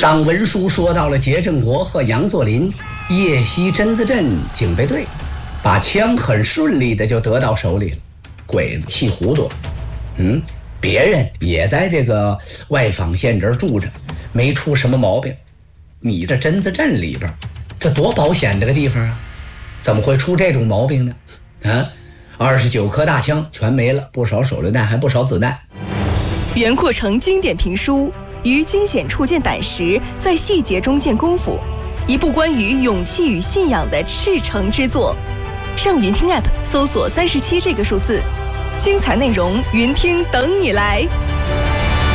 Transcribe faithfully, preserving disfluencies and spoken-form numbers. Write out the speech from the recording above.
张文书说到了杰振国和杨作霖夜袭榛子镇警备队，把枪很顺利的就得到手里了。鬼子气糊涂了，嗯，别人也在这个外坊县这儿住着，没出什么毛病。你在榛子镇里边，这多保险的个地方啊，怎么会出这种毛病呢？啊，二十九颗大枪全没了，不少手榴弹，还不少子弹。 袁阔成经典评书于惊险处见胆识，在细节中见功夫，一部关于勇气与信仰的赤诚之作。上云听 App 搜索三十七这个数字，精彩内容云听等你来。